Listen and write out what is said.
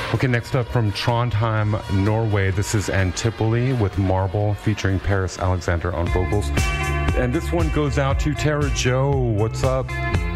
Okay, next up from Trondheim, Norway, this is Antipoli with Marble featuring Paris Alexander on vocals. And this one goes out to Tara Joe. What's up?